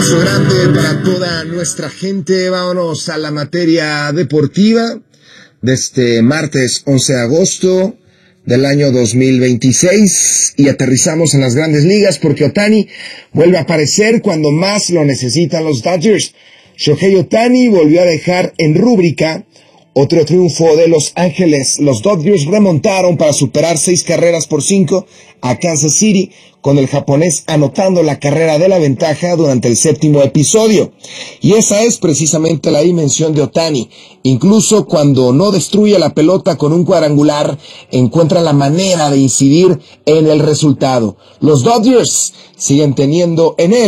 abrazo grande para toda nuestra gente. Vámonos a la materia deportiva de este martes 11 de agosto del año 2026 y aterrizamos en las grandes ligas porque Ohtani vuelve a aparecer cuando más lo necesitan los Dodgers. Shohei Ohtani volvió a dejar en rúbrica otro triunfo de Los Ángeles. Los Dodgers remontaron para superar 6-5 a Kansas City, con el japonés anotando la carrera de la ventaja durante el séptimo episodio. Y esa es precisamente la dimensión de Ohtani. Incluso cuando no destruye la pelota con un cuadrangular, encuentra la manera de incidir en el resultado. Los Dodgers siguen teniendo en él